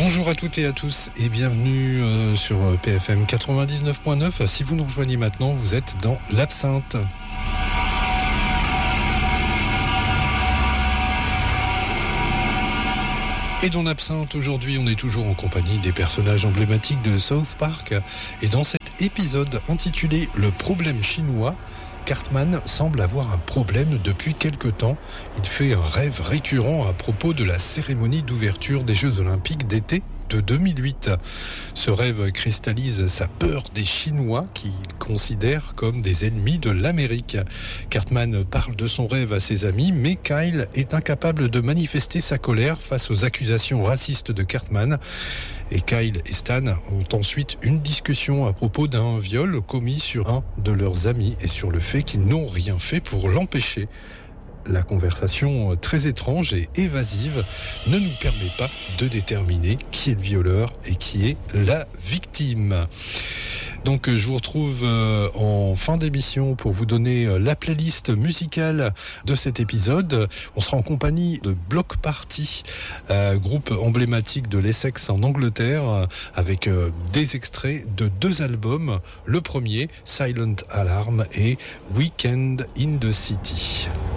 Bonjour à toutes et à tous et bienvenue sur PFM 99.9. Si vous nous rejoignez maintenant, vous êtes dans l'Absinthe. Et dans l'Absinthe, aujourd'hui, on est toujours en compagnie des personnages emblématiques de South Park. Et dans cet épisode intitulé « Le problème chinois », Cartman semble avoir un problème depuis quelque temps. Il fait un rêve récurrent à propos de la cérémonie d'ouverture des Jeux Olympiques d'été de 2008. Ce rêve cristallise sa peur des Chinois qu'il considère comme des ennemis de l'Amérique. Cartman parle de son rêve à ses amis, mais Kyle est incapable de manifester sa colère face aux accusations racistes de Cartman. Et Kyle et Stan ont ensuite une discussion à propos d'un viol commis sur un de leurs amis et sur le fait qu'ils n'ont rien fait pour l'empêcher. La conversation très étrange et évasive ne nous permet pas de déterminer qui est le violeur et qui est la victime. Donc je vous retrouve en fin d'émission pour vous donner la playlist musicale de cet épisode. On sera en compagnie de Bloc Party, groupe emblématique de l'Essex en Angleterre, avec des extraits de 2 albums. Le premier, Silent Alarm, et Weekend in the City.